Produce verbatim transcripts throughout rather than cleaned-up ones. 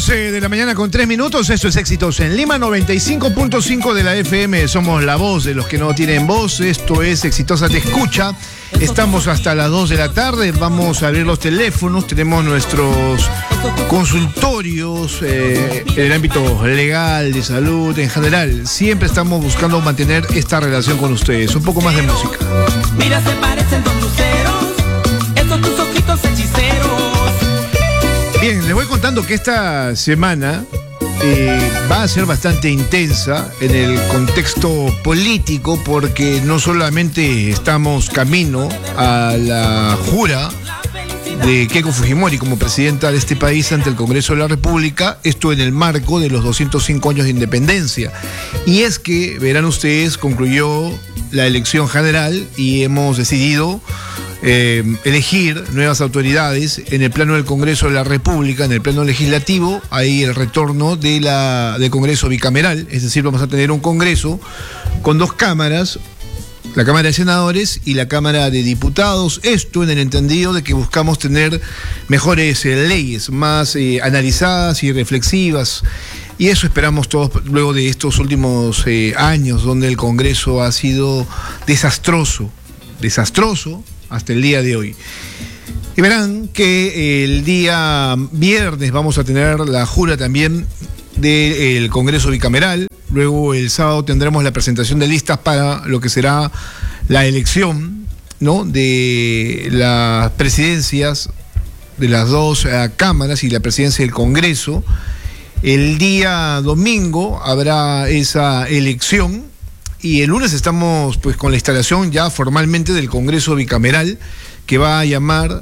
once de la mañana con tres minutos, esto es Éxitos en Lima, noventa y cinco punto cinco de la F M, somos la voz de los que no tienen voz, esto es Exitosa Te Escucha, estamos hasta las dos de la tarde, vamos a abrir los teléfonos, tenemos nuestros consultorios eh, en el ámbito legal, de salud, en general, siempre estamos buscando mantener esta relación con ustedes, un poco más de música. Mira, se parecen dos luceros, estos tus ojitos hechiceros. Bien, les voy contando que esta semana eh, va a ser bastante intensa en el contexto político porque no solamente estamos camino a la jura de Keiko Fujimori como presidenta de este país ante el Congreso de la República, esto en el marco de los doscientos cinco años de independencia. Y es que, verán ustedes, concluyó la elección general y hemos decidido Eh, elegir nuevas autoridades en el plano del Congreso de la República, en el plano legislativo. Hay el retorno de la, del Congreso bicameral, es decir, vamos a tener un Congreso con dos cámaras, la Cámara de Senadores y la Cámara de Diputados, esto en el entendido de que buscamos tener mejores eh, leyes, más eh, analizadas y reflexivas. Y eso esperamos todos luego de estos últimos eh, años donde el Congreso ha sido desastroso, desastroso, hasta el día de hoy. Y verán que el día viernes vamos a tener la jura también del Congreso bicameral, luego el sábado tendremos la presentación de listas para lo que será la elección, ¿no?, de las presidencias de las dos uh, cámaras y la presidencia del Congreso. El día domingo habrá esa elección. Y el lunes estamos pues con la instalación ya formalmente del Congreso bicameral que va a llamar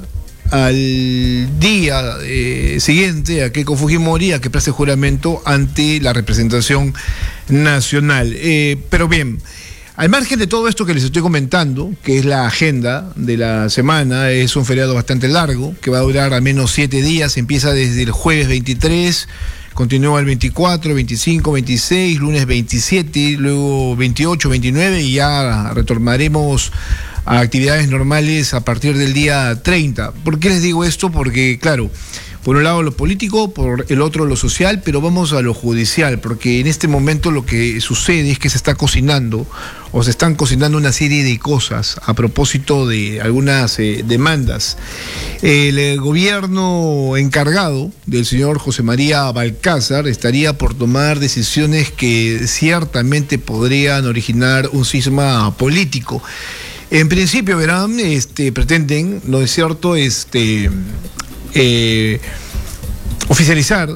al día eh, siguiente a Keiko Fujimori a que preste juramento ante la representación nacional. Eh, pero bien, al margen de todo esto que les estoy comentando, que es la agenda de la semana, es un feriado bastante largo que va a durar al menos siete días, empieza desde el jueves veintitrés, continúa el veinticuatro, veinticinco, veintiséis, lunes veintisiete, luego veintiocho, veintinueve y ya retornaremos a actividades normales a partir del día treinta. ¿Por qué les digo esto? Porque, claro, por un lado lo político, por el otro lo social, pero vamos a lo judicial, porque en este momento lo que sucede es que se está cocinando, o se están cocinando una serie de cosas a propósito de algunas eh, demandas. El, el gobierno encargado del señor José María Balcázar estaría por tomar decisiones que ciertamente podrían originar un cisma político. En principio, verán, este, pretenden, ¿no es cierto?, este... Eh, oficializar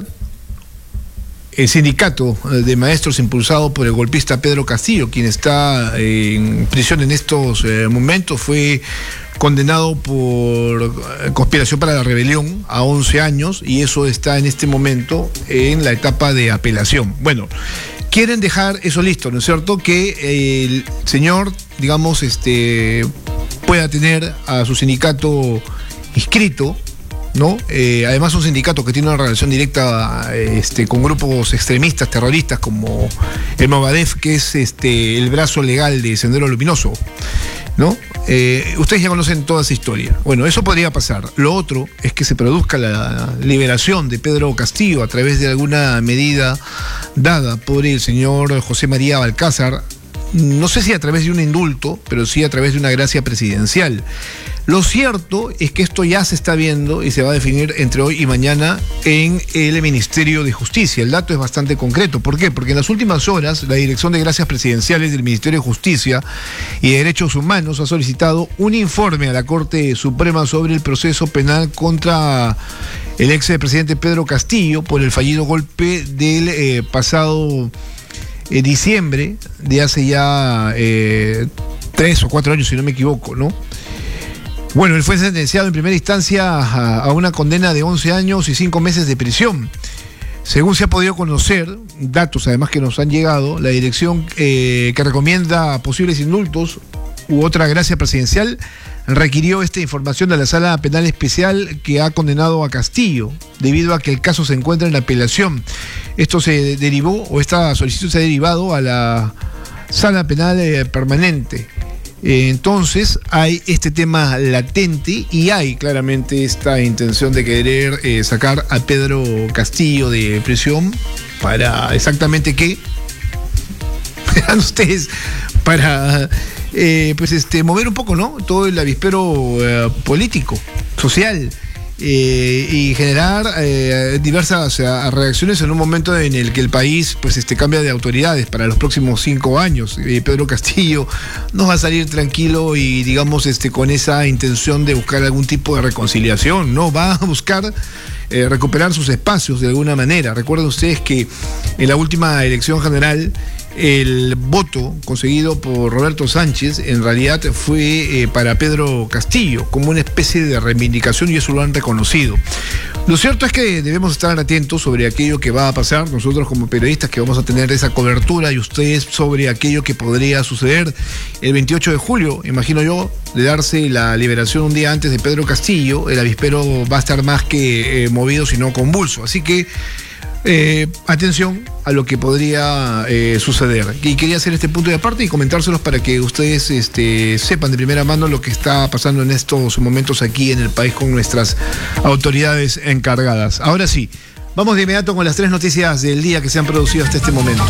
el sindicato de maestros impulsado por el golpista Pedro Castillo, quien está en prisión en estos eh, momentos, fue condenado por conspiración para la rebelión a once años y eso está en este momento en la etapa de apelación. Bueno, quieren dejar eso listo, ¿no es cierto?, que el señor, digamos, este, pueda tener a su sindicato inscrito, ¿no? Eh, además un sindicato que tiene una relación directa este, con grupos extremistas, terroristas como el Movadef, que es este, el brazo legal de Sendero Luminoso, ¿no? Eh, ustedes ya conocen toda esa historia. Bueno, eso podría pasar. Lo otro es que se produzca la liberación de Pedro Castillo a través de alguna medida dada por el señor José María Balcázar, no sé si a través de un indulto, pero sí a través de una gracia presidencial. Lo cierto es que esto ya se está viendo y se va a definir entre hoy y mañana en el Ministerio de Justicia. El dato es bastante concreto. ¿Por qué? Porque en las últimas horas la Dirección de Gracias Presidenciales del Ministerio de Justicia y Derechos Humanos ha solicitado un informe a la Corte Suprema sobre el proceso penal contra el ex presidente Pedro Castillo por el fallido golpe del eh, pasado eh, diciembre de hace ya eh, tres o cuatro años, si no me equivoco, ¿no? Bueno, él fue sentenciado en primera instancia a, a una condena de once años y cinco meses de prisión. Según se ha podido conocer, datos además que nos han llegado, la dirección eh, que recomienda posibles indultos u otra gracia presidencial requirió esta información de la Sala Penal Especial que ha condenado a Castillo, debido a que el caso se encuentra en apelación. Esto se derivó, o esta solicitud se ha derivado a la Sala Penal eh, Permanente. Eh, entonces hay este tema latente y hay claramente esta intención de querer eh, sacar a Pedro Castillo de prisión para exactamente qué. Vean ustedes, para eh, pues este mover un poco, ¿no? Todo el avispero eh, político, social. Eh, y generar eh, diversas o sea, reacciones en un momento en el que el país pues este cambia de autoridades para los próximos cinco años. Eh, Pedro Castillo no va a salir tranquilo y digamos este con esa intención de buscar algún tipo de reconciliación, no va a buscar eh, recuperar sus espacios de alguna manera. Recuerden ustedes que en la última elección general el voto conseguido por Roberto Sánchez en realidad fue eh, para Pedro Castillo, como una especie de reivindicación, y eso lo han reconocido. Lo cierto es que debemos estar atentos sobre aquello que va a pasar, nosotros como periodistas que vamos a tener esa cobertura, y ustedes sobre aquello que podría suceder el veintiocho de julio, imagino yo, de darse la liberación un día antes de Pedro Castillo. El avispero va a estar más que eh, movido, sino convulso. Así que Eh, atención a lo que podría eh, suceder. Y quería hacer este punto de aparte y comentárselos para que ustedes este, sepan de primera mano lo que está pasando en estos momentos aquí en el país con nuestras autoridades encargadas. Ahora sí, vamos de inmediato con las tres noticias del día que se han producido hasta este momento.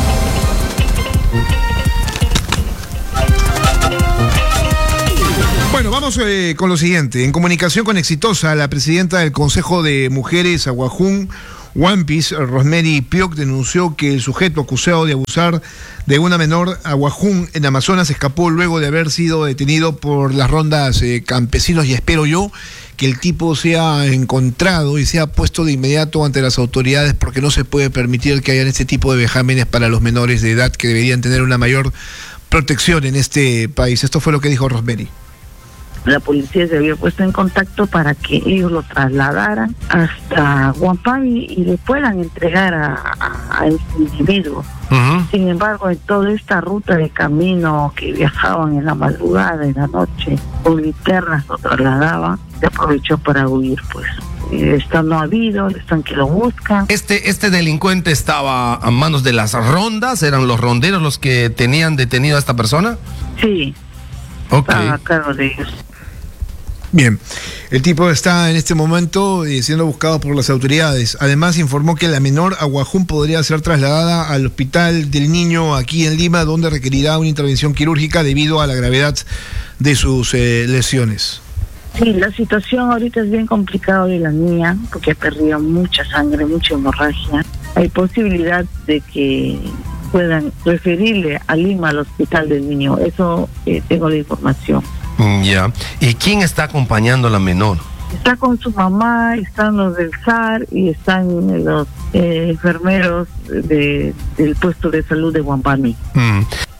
Bueno, vamos eh, con lo siguiente. En comunicación con Exitosa, la presidenta del Consejo de Mujeres Aguajún, Wampis, Rosemary Pioc, denunció que el sujeto acusado de abusar de una menor Aguajún en Amazonas escapó luego de haber sido detenido por las rondas eh, campesinos, y espero yo que el tipo sea encontrado y sea puesto de inmediato ante las autoridades, porque no se puede permitir que hayan este tipo de vejámenes para los menores de edad, que deberían tener una mayor protección en este país. Esto fue lo que dijo Rosemary. La policía se había puesto en contacto para que ellos lo trasladaran hasta Huampani y le puedan entregar a, a, a este individuo. Uh-huh. Sin embargo, en toda esta ruta de camino que viajaban en la madrugada, en la noche, con linternas lo trasladaban, se aprovechó para huir, pues. Esto no ha habido, están que lo buscan. Este, este delincuente estaba a manos de las rondas, ¿eran los ronderos los que tenían detenido a esta persona? Sí, okay. Estaba a cargo de ellos. Bien, el tipo está en este momento eh, siendo buscado por las autoridades. Además informó que la menor Aguajún podría ser trasladada al Hospital del Niño aquí en Lima, donde requerirá una intervención quirúrgica debido a la gravedad de sus eh, lesiones. Sí, la situación ahorita es bien complicada de la niña, porque ha perdido mucha sangre, mucha hemorragia. Hay posibilidad de que puedan referirle a Lima al Hospital del Niño. Eso eh, tengo la información. Ya. Yeah. ¿Y quién está acompañando a la menor? Está con su mamá, están los del S A R y están los eh, enfermeros de, del puesto de salud de Huampani. Mm.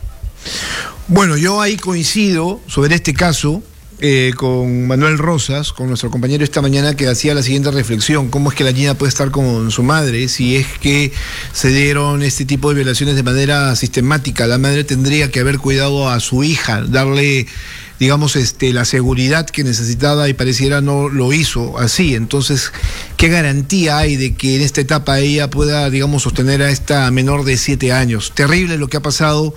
Bueno, yo ahí coincido sobre este caso eh, con Manuel Rosas, con nuestro compañero esta mañana, que hacía la siguiente reflexión: ¿cómo es que la niña puede estar con su madre si es que se dieron este tipo de violaciones de manera sistemática? La madre tendría que haber cuidado a su hija, darle, digamos, este, la seguridad que necesitaba, y pareciera no lo hizo así. Entonces, ¿qué garantía hay de que en esta etapa ella pueda, digamos, sostener a esta menor de siete años? Terrible lo que ha pasado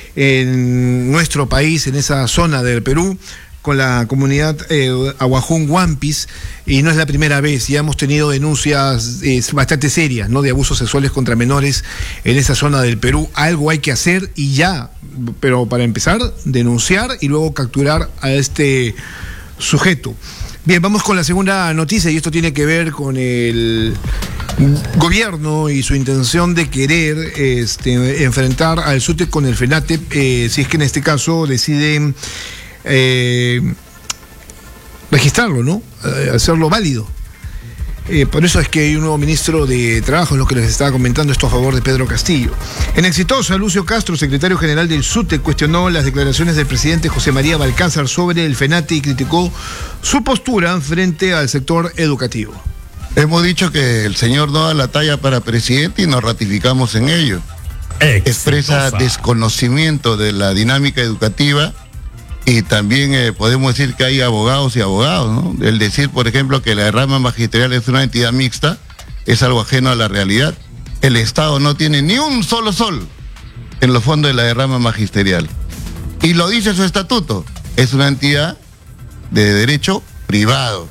en nuestro país, en esa zona del Perú, con la comunidad eh, Aguajún Wampis, y no es la primera vez. Ya hemos tenido denuncias eh, bastante serias, ¿no?, de abusos sexuales contra menores en esa zona del Perú. Algo hay que hacer y ya, pero para empezar, denunciar y luego capturar a este sujeto. Bien, vamos con la segunda noticia, y esto tiene que ver con el gobierno y su intención de querer este, enfrentar al SUTEP con el FENATEP, eh, si es que en este caso deciden Eh, registrarlo, ¿no? Eh, hacerlo válido. Eh, por eso es que hay un nuevo ministro de Trabajo, es lo que les estaba comentando, esto a favor de Pedro Castillo. En Exitosa, Lucio Castro, secretario general del SUTEP, cuestionó las declaraciones del presidente José María Balcázar sobre el FENATE y criticó su postura frente al sector educativo. Hemos dicho que el señor no da la talla para presidente y nos ratificamos en ello. Exitosa. Expresa desconocimiento de la dinámica educativa. Y también eh, podemos decir que hay abogados y abogados, ¿no? El decir, por ejemplo, que la rama magisterial es una entidad mixta es algo ajeno a la realidad. El Estado no tiene ni un solo sol en los fondos de la derrama magisterial. Y lo dice su estatuto, es una entidad de derecho privado.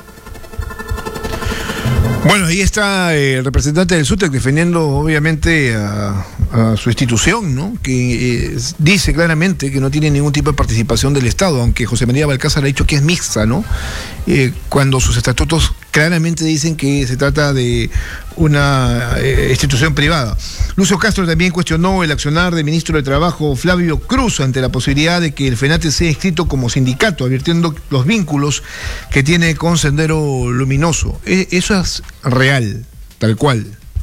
Bueno, ahí está el representante del SUTEC defendiendo obviamente a, a su institución, ¿no? Que eh, dice claramente que no tiene ningún tipo de participación del Estado, aunque José María Balcázar ha dicho que es mixta, ¿no? Eh, cuando sus estatutos claramente dicen que se trata de una eh, institución privada. Lucio Castro también cuestionó el accionar del ministro de Trabajo Flavio Cruz ante la posibilidad de que el FENATE sea inscrito como sindicato, advirtiendo los vínculos que tiene con Sendero Luminoso. Eh, eso es real, tal cual.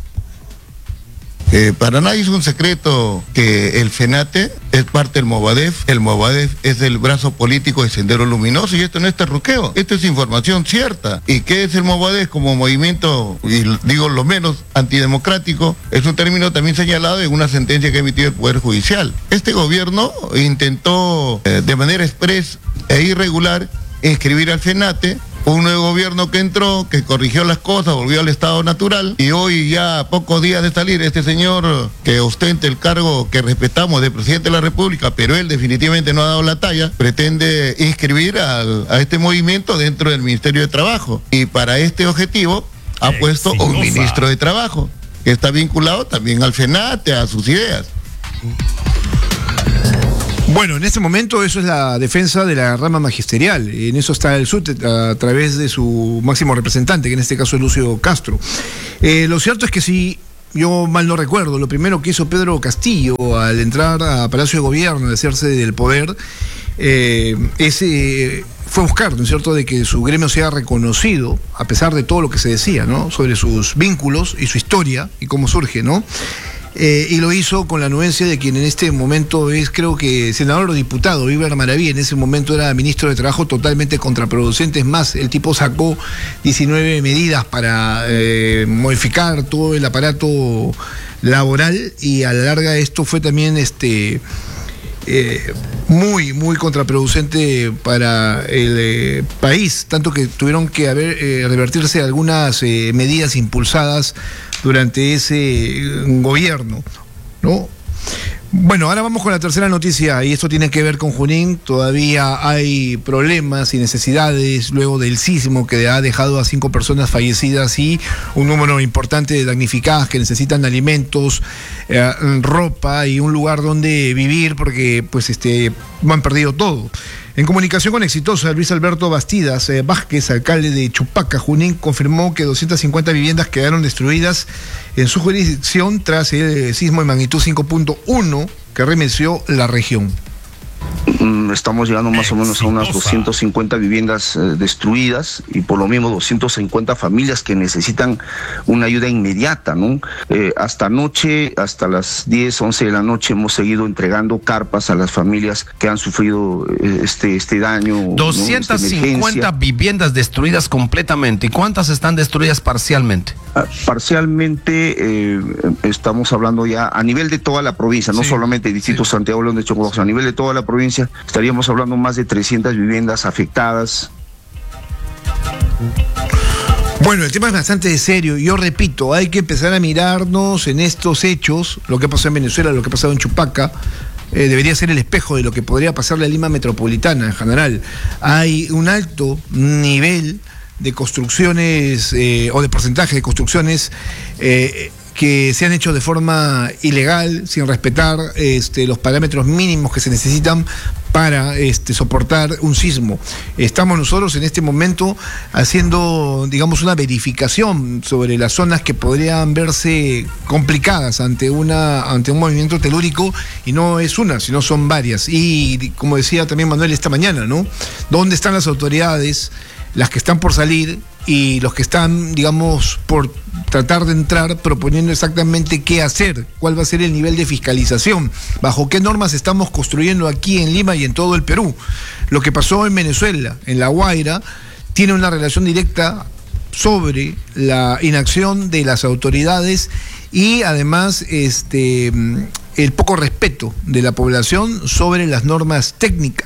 Eh, para nadie es un secreto que el FENATE es parte del Movadef. El Movadef es el brazo político de Sendero Luminoso y esto no es terruqueo, esto es información cierta. ¿Y qué es el Movadef como movimiento, y digo lo menos antidemocrático? Es un término también señalado en una sentencia que ha emitido el Poder Judicial. Este gobierno intentó eh, de manera express e irregular inscribir al FENATE. Un nuevo gobierno que entró, que corrigió las cosas, volvió al estado natural, y hoy ya a pocos días de salir este señor que ostenta el cargo que respetamos de presidente de la República, pero él definitivamente no ha dado la talla, pretende inscribir al, a este movimiento dentro del Ministerio de Trabajo, y para este objetivo ha puesto un ministro de Trabajo que está vinculado también al FENATE, a sus ideas. Bueno, en este momento eso es la defensa de la rama magisterial, en eso está el SUTEC a través de su máximo representante, que en este caso es Lucio Castro. Eh, lo cierto es que si yo mal no recuerdo, lo primero que hizo Pedro Castillo al entrar a Palacio de Gobierno, de hacerse del poder, eh, es, eh, fue buscar, ¿no es cierto?, de que su gremio sea reconocido, a pesar de todo lo que se decía, ¿no?, sobre sus vínculos y su historia y cómo surge, ¿no? Eh, y lo hizo con la anuencia de quien en este momento es, creo que, senador o diputado, Iber Maraví, en ese momento era ministro de Trabajo, totalmente contraproducente. Es más, el tipo sacó diecinueve medidas para eh, modificar todo el aparato laboral y a la larga esto fue también este eh, muy, muy contraproducente para el eh, país, tanto que tuvieron que haber eh, revertirse algunas eh, medidas impulsadas durante ese gobierno, ¿no? Bueno, ahora vamos con la tercera noticia y esto tiene que ver con Junín. Todavía hay problemas y necesidades luego del sismo que ha dejado a cinco personas fallecidas y un número importante de damnificadas que necesitan alimentos, eh, ropa y un lugar donde vivir porque pues este han perdido todo. En comunicación con Exitosa, Luis Alberto Bastidas eh, Vázquez, alcalde de Chupaca, Junín, confirmó que doscientas cincuenta viviendas quedaron destruidas en su jurisdicción tras el sismo de magnitud cinco punto uno que remeció la región. Estamos llegando más o menos a unas doscientas cincuenta viviendas eh, destruidas y por lo mismo doscientas cincuenta familias que necesitan una ayuda inmediata, ¿no? Eh, hasta anoche, hasta las diez, once de la noche hemos seguido entregando carpas a las familias que han sufrido eh, este, este daño. doscientas cincuenta ¿no? viviendas destruidas completamente. ¿Y cuántas están destruidas parcialmente? Ah, parcialmente eh, estamos hablando ya a nivel de toda la provincia, no sí, solamente el distrito sí. Santiago León de Chocobajo, a nivel de toda la provincia estaríamos hablando más de trescientas viviendas afectadas. Bueno, el tema es bastante serio. Yo repito, hay que empezar a mirarnos en estos hechos, lo que pasó en Venezuela, lo que ha pasado en Chupaca. Eh, debería ser el espejo de lo que podría pasarle a Lima metropolitana en general. Hay un alto nivel de construcciones eh, o de porcentaje de construcciones eh, que se han hecho de forma ilegal, sin respetar este, los parámetros mínimos que se necesitan para este, soportar un sismo. Estamos nosotros en este momento haciendo, digamos, una verificación sobre las zonas que podrían verse complicadas ante una ante un movimiento telúrico, y no es una, sino son varias. Y como decía también Manuel esta mañana, ¿no? ¿Dónde están las autoridades, las que están por salir y los que están, digamos, por tratar de entrar, proponiendo exactamente qué hacer, cuál va a ser el nivel de fiscalización, bajo qué normas estamos construyendo aquí en Lima y en todo el Perú? Lo que pasó en Venezuela, en La Guaira, tiene una relación directa sobre la inacción de las autoridades y además este el poco respeto de la población sobre las normas técnicas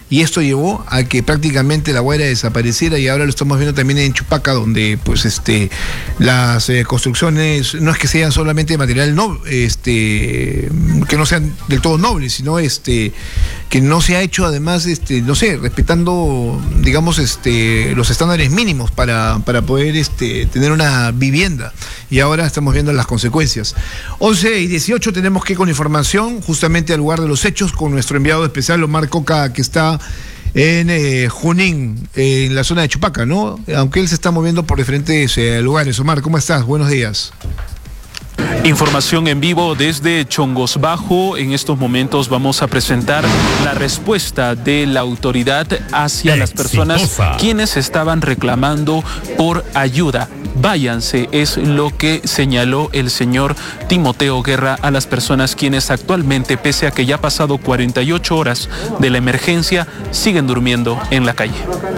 y esto llevó a que prácticamente La Guaira desapareciera, y ahora lo estamos viendo también en Chupaca, donde pues este las eh, construcciones no es que sean solamente de material no, este que no sean del todo nobles, sino este que no se ha hecho además este no sé, respetando digamos este los estándares mínimos para, para poder este tener una vivienda, y ahora estamos viendo las consecuencias. once y dieciocho tenemos que ir con información justamente al lugar de los hechos con nuestro enviado especial Omar Coca, que está en eh, Junín, eh, en la zona de Chupaca, ¿no? Aunque él se está moviendo por diferentes eh, lugares. Omar, ¿cómo estás? Buenos días. Información en vivo desde Chongos Bajo. En estos momentos vamos a presentar la respuesta de la autoridad hacia las personas quienes estaban reclamando por ayuda. Váyanse, es lo que señaló el señor Timoteo Guerra a las personas quienes actualmente, pese a que ya ha pasado cuarenta y ocho horas de la emergencia, siguen durmiendo en la calle.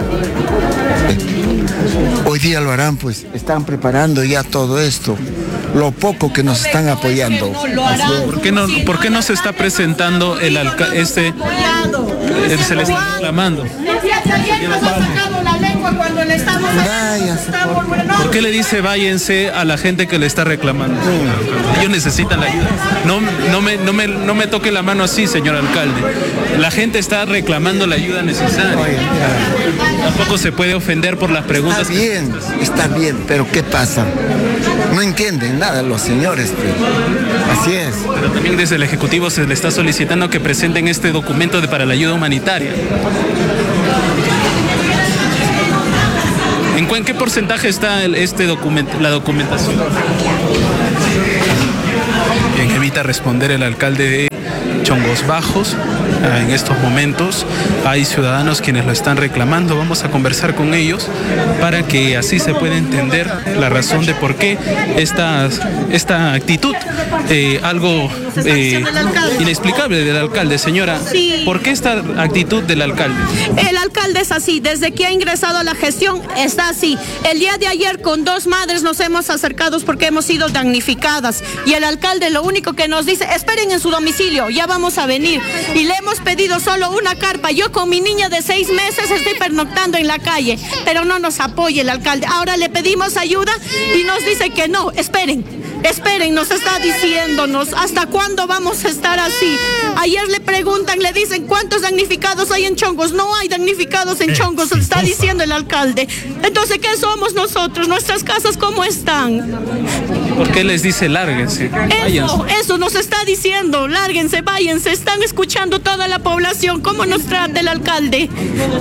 Hoy día lo harán, pues están preparando ya todo esto, lo poco que nos están apoyando. ¿Por qué no, por qué no se está presentando el alcalde? Este, se le está reclamando. ¿Por qué le dice váyanse a la gente que le está reclamando? Ellos necesitan la ayuda. No, no, me, no, me, no me toque la mano así, señor alcalde. La gente está reclamando la ayuda necesaria. Tampoco se puede ofender por las preguntas. Está bien, está bien, pero ¿qué pasa? No entienden nada los señores, pues. Así es. Pero también desde el Ejecutivo se le está solicitando que presenten este documento de, para la ayuda humanitaria. ¿En qué porcentaje está el, este documento, la documentación? Bien, evita responder el alcalde de Chongos Bajos. En estos momentos hay ciudadanos quienes lo están reclamando. Vamos a conversar con ellos para que así se pueda entender la razón de por qué esta, esta actitud, eh, algo eh, inexplicable del alcalde. Señora, sí. ¿Por qué esta actitud del alcalde? El alcalde es así, desde que ha ingresado a la gestión está así. El día de ayer con dos madres nos hemos acercado porque hemos sido damnificadas, y el alcalde lo único que nos dice, esperen en su domicilio, ya vamos a venir, y le hemos pedido solo una carpa. Yo con mi niña de seis meses estoy pernoctando en la calle, pero no nos apoya el alcalde. Ahora le pedimos ayuda y nos dice que no, esperen, esperen, nos está diciéndonos, ¿hasta cuándo vamos a estar así? Ayer le preguntan, le dicen, ¿cuántos damnificados hay en Chongos? No hay damnificados en Chongos, está diciendo el alcalde. Entonces, ¿qué somos nosotros? ¿Nuestras casas cómo están? ¿Por qué les dice lárguense? Eso, eso nos está diciendo, lárguense, váyanse, están escuchando toda la población, ¿cómo nos trata el alcalde?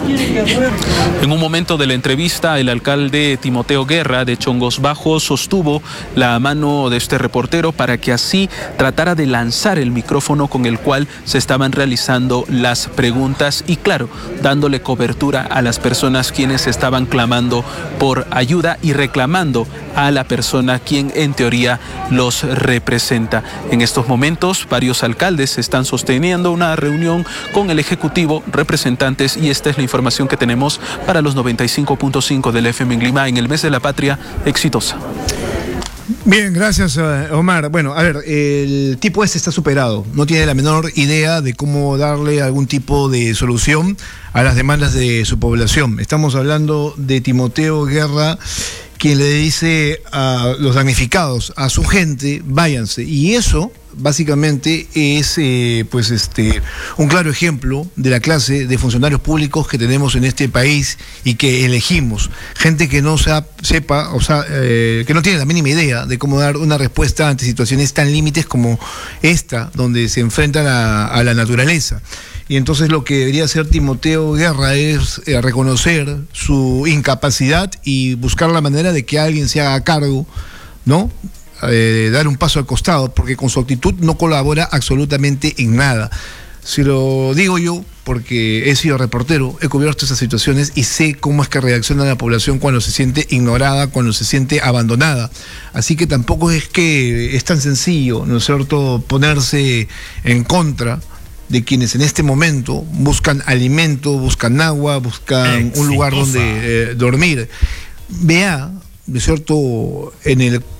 En un momento de la entrevista, el alcalde Timoteo Guerra de Chongos Bajos sostuvo la mano de este reportero para que así tratara de lanzar el micrófono con el cual se estaban realizando las preguntas y, claro, dándole cobertura a las personas quienes estaban clamando por ayuda y reclamando a la persona quien en teoría los representa. En estos momentos, varios alcaldes están sosteniendo una reunión con el Ejecutivo, representantes, y esta es la información que tenemos para los noventa y cinco punto cinco del F M en Lima en el mes de la patria exitosa. Bien, gracias, Omar. Bueno, a ver, el tipo este está superado, no tiene la menor idea de cómo darle algún tipo de solución a las demandas de su población. Estamos hablando de Timoteo Guerra, quien le dice a los damnificados, a su gente, váyanse. Y eso, básicamente, es eh, pues este un claro ejemplo de la clase de funcionarios públicos que tenemos en este país y que elegimos. Gente que no sea, sepa, o sea, eh, que no tiene la mínima idea de cómo dar una respuesta ante situaciones tan límites como esta, donde se enfrentan a, a la naturaleza. Y entonces lo que debería hacer Timoteo Guerra es eh, reconocer su incapacidad y buscar la manera de que alguien se haga cargo, ¿no? Eh, dar un paso al costado, porque con su actitud no colabora absolutamente en nada. Si lo digo yo, porque he sido reportero, he cubierto esas situaciones y sé cómo es que reacciona la población cuando se siente ignorada, cuando se siente abandonada. Así que tampoco es que es tan sencillo, ¿no es cierto?, ponerse en contra de quienes en este momento buscan alimento, buscan agua, buscan Exitosa. un lugar donde eh, dormir. Vea, ¿no es cierto?, en el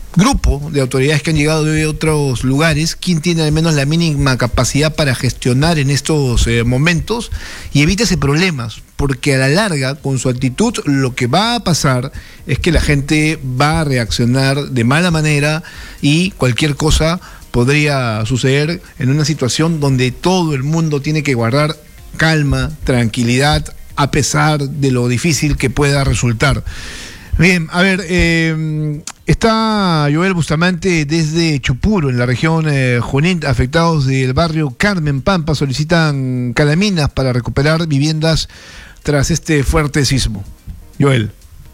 grupo de autoridades que han llegado de otros lugares, quien tiene al menos la mínima capacidad para gestionar en estos eh, momentos y evítese problemas, porque a la larga, con su actitud, lo que va a pasar es que la gente va a reaccionar de mala manera y cualquier cosa podría suceder en una situación donde todo el mundo tiene que guardar calma, tranquilidad, a pesar de lo difícil que pueda resultar. Bien, a ver, eh, está Joel Bustamante desde Chupuro, en la región eh, Junín. Afectados del barrio Carmen Pampa solicitan calaminas para recuperar viviendas tras este fuerte sismo. Joel.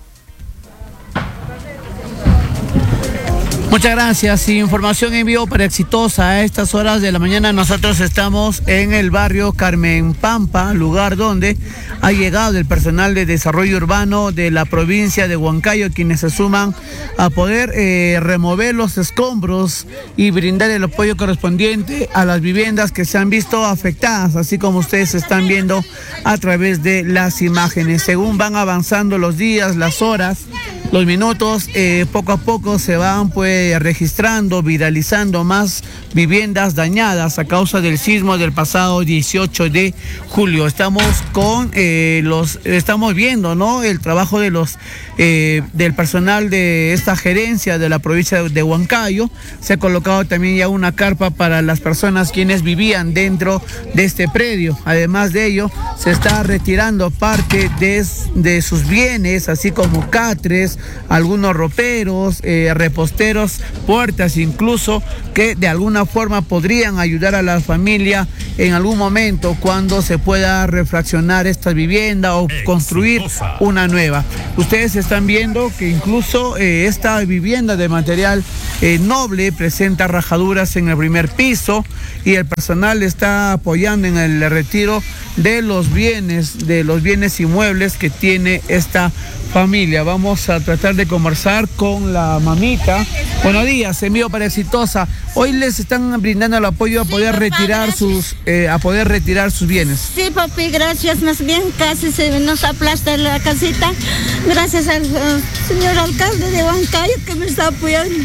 Muchas gracias. Información en vivo para Exitosa. A estas horas de la mañana nosotros estamos en el barrio Carmen Pampa, lugar donde ha llegado el personal de desarrollo urbano de la provincia de Huancayo, quienes se suman a poder eh, remover los escombros y brindar el apoyo correspondiente a las viviendas que se han visto afectadas, así como ustedes están viendo a través de las imágenes. Según van avanzando los días, las horas, los minutos, eh, poco a poco se van pues registrando, viralizando más viviendas dañadas a causa del sismo del pasado dieciocho de julio. Estamos con eh, los, estamos viendo, ¿no?, el trabajo de los eh, del personal de esta gerencia de la provincia de Huancayo. Se ha colocado también ya una carpa para las personas quienes vivían dentro de este predio. Además de ello, se está retirando parte de, de sus bienes, así como catres, algunos roperos, eh, reposteros, puertas incluso, que de alguna forma podrían ayudar a la familia en algún momento cuando se pueda refraccionar esta vivienda o construir una nueva. Ustedes están viendo que incluso eh, esta vivienda de material eh, noble presenta rajaduras en el primer piso y el personal está apoyando en el retiro de los bienes, de los bienes inmuebles que tiene esta familia. Vamos a tratar de conversar con la mamita. Buenos días, envío para Exitosa. Hoy les están brindando el apoyo a poder sí, papá, retirar gracias. sus eh, a poder retirar sus bienes. Sí, papi, gracias. Más bien casi se nos aplasta la casita. Gracias al uh, señor alcalde de Huancayo que me está apoyando.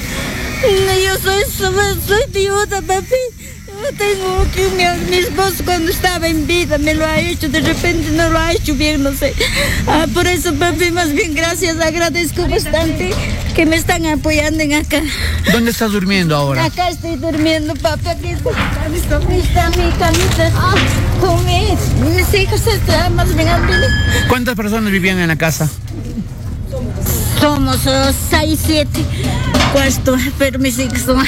Yo soy, soy, soy viuda, papi. Yo tengo que mi, mi esposo cuando estaba en vida me lo ha hecho, de repente no lo ha hecho bien, no sé. Ah, por eso, papi, más bien gracias, agradezco bastante que me están apoyando en acá. ¿Dónde estás durmiendo ahora? Acá estoy durmiendo, papi, aquí está, está mi camita ah, con mis, mis hijos, está más bien aquí. ¿Cuántas personas vivían en la casa? Somos uh, seis, siete, cuarto, pero mis hijos son,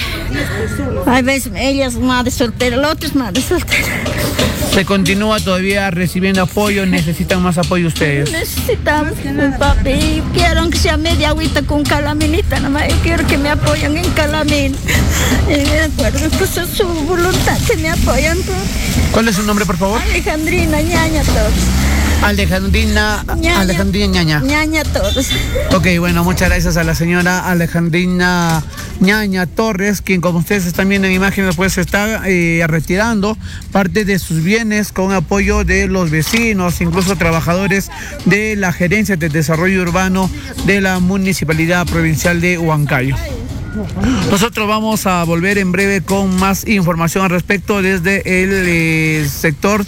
a veces ella es madre soltera, la otra es madre soltera. ¿Se continúa todavía recibiendo apoyo? ¿Necesitan más apoyo ustedes? Necesitamos, papi, quiero que sea media agüita con calaminita, nomás quiero que me apoyen en calamín. De acuerdo, pues es su voluntad que me apoyan. ¿Cuál es su nombre, por favor? Alejandrina Ñaña todos. Alejandrina Ñaña. Alejandrina Ñaña. Ñaña todos. Ok, bueno, muchas gracias a la señora Alejandrina Ñaña Torres, quien, como ustedes están viendo en imágenes, pues está eh, retirando parte de sus bienes con apoyo de los vecinos, incluso trabajadores de la Gerencia de Desarrollo Urbano de la Municipalidad Provincial de Huancayo. Nosotros vamos a volver en breve con más información al respecto desde el eh, sector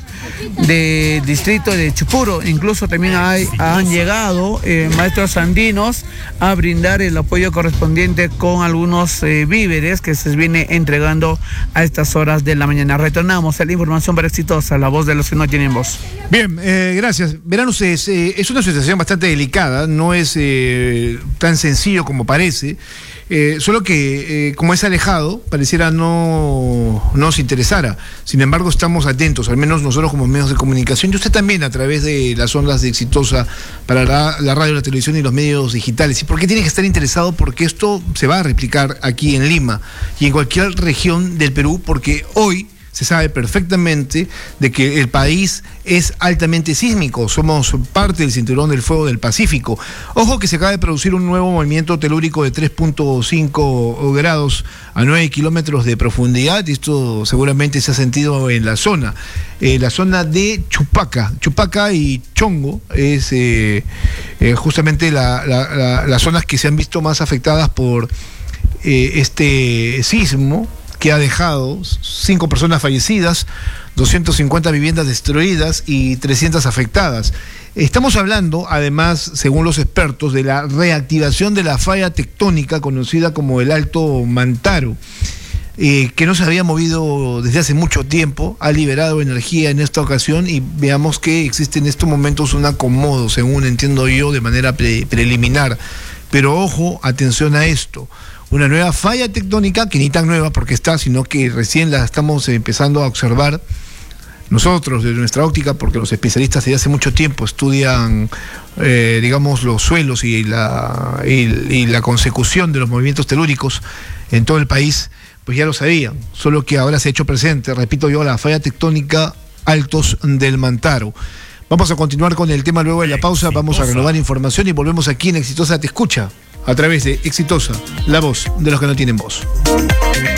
de distrito de Chupuro. Incluso también hay, han llegado eh, maestros andinos a brindar el apoyo correspondiente con algunos eh, víveres que se viene entregando a estas horas de la mañana. Retornamos a la información para Exitosa, la voz de los que no tienen voz. Bien, eh, gracias. Verán ustedes, eh, es una situación bastante delicada, no es eh, tan sencillo como parece. Eh, solo que eh, como es alejado, pareciera no nos interesara. Sin embargo, estamos atentos, al menos nosotros como medios de comunicación, y usted también a través de las ondas de Exitosa para la, la radio, la televisión y los medios digitales. ¿Y por qué tiene que estar interesado? Porque esto se va a replicar aquí en Lima y en cualquier región del Perú, porque hoy se sabe perfectamente de que el país es altamente sísmico, somos parte del cinturón del fuego del Pacífico. Ojo que se acaba de producir un nuevo movimiento telúrico de tres punto cinco grados a nueve kilómetros de profundidad, y esto seguramente se ha sentido en la zona, eh, la zona de Chupaca, Chupaca y Chongo, es eh, eh, justamente la, la, la, las zonas que se han visto más afectadas por eh, este sismo que ha dejado cinco personas fallecidas, doscientas cincuenta viviendas destruidas y trescientas afectadas. Estamos hablando, además, según los expertos, de la reactivación de la falla tectónica conocida como el Alto Mantaro, eh, que no se había movido desde hace mucho tiempo, ha liberado energía en esta ocasión y veamos que existe en estos momentos un acomodo, según entiendo yo, de manera pre- preliminar. Pero ojo, atención a esto. Una nueva falla tectónica, que ni tan nueva porque está, sino que recién la estamos empezando a observar nosotros desde nuestra óptica, porque los especialistas desde hace mucho tiempo estudian, eh, digamos, los suelos y la, y, y la consecución de los movimientos telúricos en todo el país, pues ya lo sabían, solo que ahora se ha hecho presente, repito yo, la falla tectónica Altos del Mantaro. Vamos a continuar con el tema luego de la pausa, vamos a renovar información y volvemos aquí en Exitosa Te Escucha, a través de Exitosa, la voz de los que no tienen voz.